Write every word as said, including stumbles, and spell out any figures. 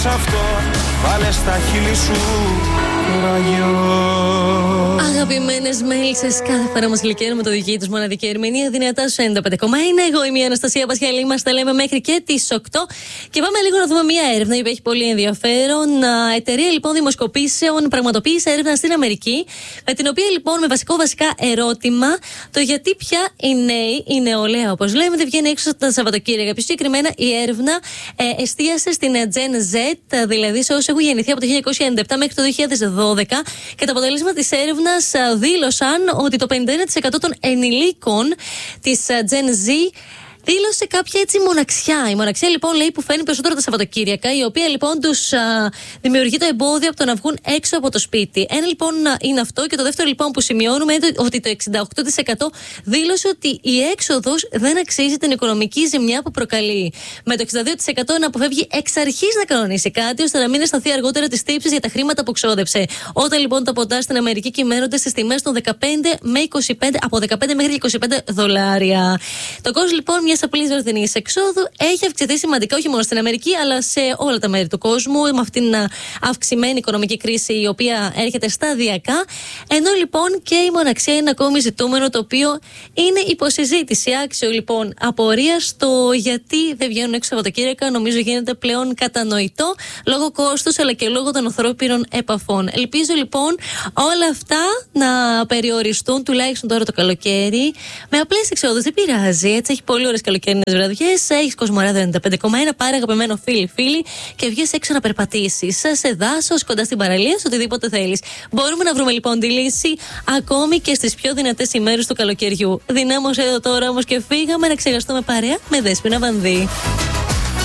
σ' αυτόν, βάλε στα χείλη σου ραγιό. Αγαπημένες μέλισσες, κάθε φορά μας γλυκαίνουν με το δική τους μοναδική ερμηνεία. Δυνατά σου ενενήντα πέντε κόμμα ένα. Εγώ είμαι η Αναστασία Πασχαλή. Είμαστε, λέμε, μέχρι και τις οκτώ. Και πάμε λίγο να δούμε μια έρευνα που έχει πολύ ενδιαφέρον. Εταιρεία λοιπόν δημοσκοπήσεων πραγματοποίησε έρευνα στην Αμερική. Με την οποία λοιπόν με βασικό βασικά ερώτημα το γιατί πια οι νέοι, η νεολαία όπως λέμε, δεν βγαίνει έξω τα Σαββατοκύριακα. Πιο συγκεκριμένα η έρευνα ε, εστίασε στην Gen Z, δηλαδή σε όσους έχουν γεννηθεί από το χίλια εννιακόσια ενενήντα επτά μέχρι το δύο χιλιάδες δώδεκα. Και τα αποτελέσματα της έρευνας δήλωσαν ότι το πενήντα ένα τοις εκατό των ενηλίκων της Gen Z δήλωσε κάποια έτσι μοναξιά. Η μοναξιά λοιπόν λέει που φαίνει περισσότερο τα Σαββατοκύριακα, η οποία λοιπόν τους δημιουργεί το εμπόδιο από το να βγουν έξω από το σπίτι. Ένα λοιπόν είναι αυτό, και το δεύτερο λοιπόν που σημειώνουμε είναι ότι το εξήντα οκτώ τοις εκατό δήλωσε ότι η έξοδος δεν αξίζει την οικονομική ζημιά που προκαλεί. Με το εξήντα δύο τοις εκατό να αποφεύγει εξ αρχής να κανονίσει κάτι, ώστε να μην αισθανθεί αργότερα τις τύψεις για τα χρήματα που ξόδεψε. Όταν λοιπόν τα ποτά στην Αμερική κυμαίνονται στις τιμές των δεκαπέντε με είκοσι πέντε, από δεκαπέντε μέχρι είκοσι πέντε δολάρια. Το κόστος λοιπόν μια απλή βαρθινής εξόδου έχει αυξηθεί σημαντικά, όχι μόνο στην Αμερική, αλλά σε όλα τα μέρη του κόσμου, με αυτήν την αυξημένη οικονομική κρίση, η οποία έρχεται σταδιακά. Ενώ λοιπόν και η μοναξιά είναι ακόμη ζητούμενο, το οποίο είναι υποσυζήτηση. Άξιο λοιπόν απορία στο γιατί δεν βγαίνουν έξω Σαββατοκύριακα, νομίζω γίνεται πλέον κατανοητό λόγω κόστους αλλά και λόγω των ανθρώπινων επαφών. Ελπίζω λοιπόν όλα αυτά να περιοριστούν τουλάχιστον τώρα το καλοκαίρι. Με απλές εξόδους δεν πειράζει, έτσι έχει πολύ ωραίες καλοκαιρινές βραδιές. Έχεις Κοσμοράδιο ενενήντα πέντε κόμμα ένα, πάρε αγαπημένο φίλοι φίλοι και βγες έξω να περπατήσεις. Σε δάσος, κοντά στην παραλία, σε οτιδήποτε θέλεις. Μπορούμε να βρούμε λοιπόν τη λύση ακόμη και στις πιο δυνατές ημέρες του καλοκαιριού. Δυνάμωσε εδώ τώρα όμως και φύγαμε να ξεχαστούμε παρέα με Δέσποινα Βανδύ.